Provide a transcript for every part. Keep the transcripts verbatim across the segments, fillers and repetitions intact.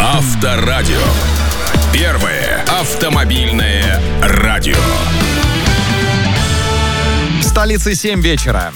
Авторадио. Первое автомобильное радио. В столице семь вечера.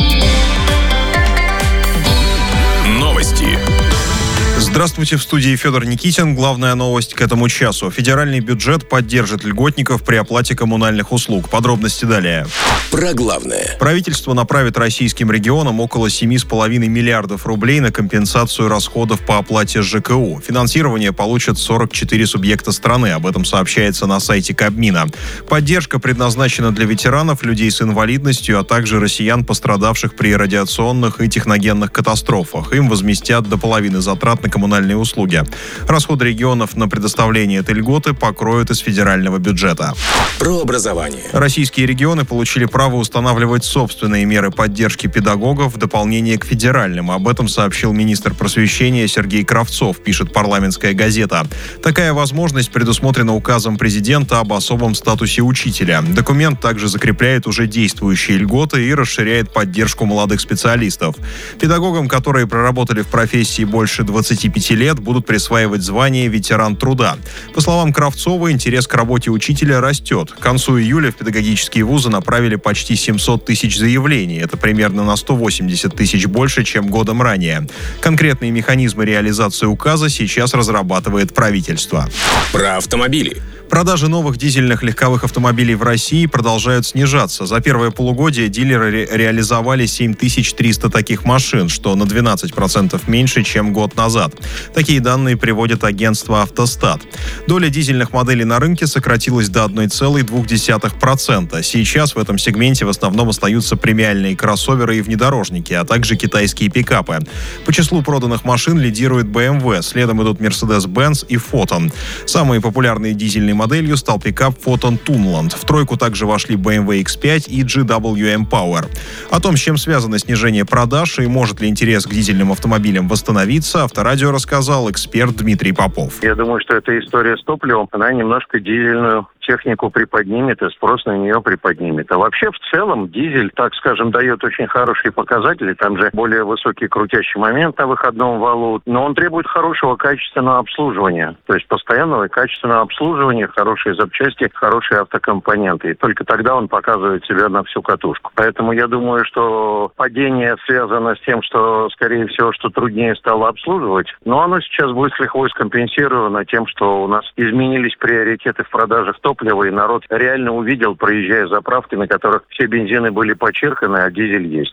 Новости. Здравствуйте, в студии Федор Никитин. Главная новость к этому часу. Федеральный бюджет поддержит льготников при оплате коммунальных услуг. Подробности далее. Про главное. Правительство направит российским регионам около семь с половиной миллиардов рублей на компенсацию расходов по оплате ЖКУ. Финансирование получат сорок четыре субъекта страны. Об этом сообщается на сайте Кабмина. Поддержка предназначена для ветеранов, людей с инвалидностью, а также россиян, пострадавших при радиационных и техногенных катастрофах. Им возместят до половины затрат на коммунальные услуги. Расходы регионов на предоставление этой льготы покроют из федерального бюджета. Про образование. Российские регионы получили право устанавливать собственные меры поддержки педагогов в дополнение к федеральным. Об этом сообщил министр просвещения Сергей Кравцов, пишет «Парламентская газета». Такая возможность предусмотрена указом президента об особом статусе учителя. Документ также закрепляет уже действующие льготы и расширяет поддержку молодых специалистов. Педагогам, которые проработали в профессии больше двадцати пяти лет, будут присваивать звание «ветеран труда». По словам Кравцова, интерес к работе учителя растет. К концу июля в педагогические вузы направили почти семьсот тысяч заявлений. Это примерно на сто восемьдесят тысяч больше, чем годом ранее. Конкретные механизмы реализации указа сейчас разрабатывает правительство. Про автомобили. Продажи новых дизельных легковых автомобилей в России продолжают снижаться. За первое полугодие дилеры ре- реализовали семь тысяч триста таких машин, что на двенадцать процентов меньше, чем год назад. Такие данные приводит агентство «Автостат». Доля дизельных моделей на рынке сократилась до одна целая две десятых процента. Сейчас в этом сегменте в основном остаются премиальные кроссоверы и внедорожники, а также китайские пикапы. По числу проданных машин лидирует бэ эм вэ, следом идут Mercedes-Benz и Foton. Самые популярные дизельные моделью стал пикап Foton Tunland. В тройку также вошли бэ эм вэ икс пять и джи дабл ю эм Power. О том, с чем связано снижение продаж и может ли интерес к дизельным автомобилям восстановиться, Авторадио рассказал эксперт Дмитрий Попов. Я думаю, что эта история с топливом, она немножко дизельную технику приподнимет и спрос на нее приподнимет. А вообще в целом дизель, так скажем, дает очень хорошие показатели. Там же более высокий крутящий момент на выходном валу. Но он требует хорошего качественного обслуживания. То есть постоянного и качественного обслуживания, хорошие запчасти, хорошие автокомпоненты. И только тогда он показывает себя на всю катушку. Поэтому я думаю, что падение связано с тем, что, скорее всего, что труднее стало обслуживать. Но оно сейчас будет с лихвой скомпенсировано тем, что у нас изменились приоритеты в продажах топлива, и народ реально увидел, проезжая заправки, на которых все бензины были почерканы, а дизель есть.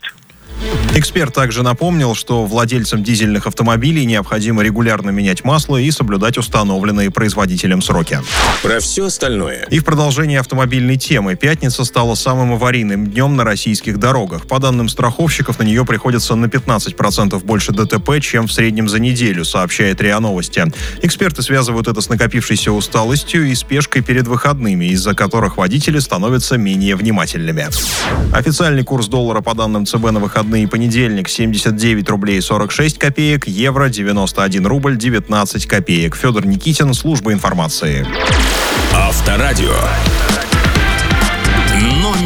Эксперт также напомнил, что владельцам дизельных автомобилей необходимо регулярно менять масло и соблюдать установленные производителем сроки. Про все остальное. И в продолжении автомобильной темы. Пятница стала самым аварийным днем на российских дорогах. По данным страховщиков, на нее приходится на пятнадцать процентов больше ДТП, чем в среднем за неделю, сообщает РИА Новости. Эксперты связывают это с накопившейся усталостью и спешкой перед выходными, из-за которых водители становятся менее внимательными. Официальный курс доллара по данным ЦБ на выходные и понедельник семьдесят девять рублей сорок шесть копеек, евро девяносто один рубль девятнадцать копеек. Федор Никитин, служба информации. Авторадио.